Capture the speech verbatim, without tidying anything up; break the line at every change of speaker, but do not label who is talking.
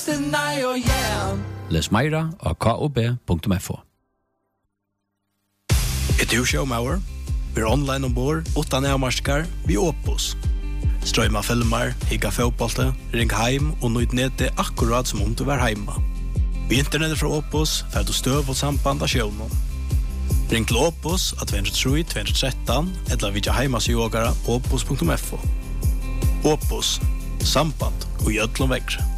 deny or yeah.
Les meira av k o b punktum f o.
Et du showmauer? Vi er online ombord, utan avmarskar, vi Opus. Strøyma filmer, higga fotbollte, ring heim og nøyd nede akkurat som om du var heima. Vi internettet fra Opus, fer du støv og samband av sjøvnen. Ring til Opus av to tre to to tre eller vidja heimas jogara opus punktum f o. Opus, samband og gjødlom vekkre.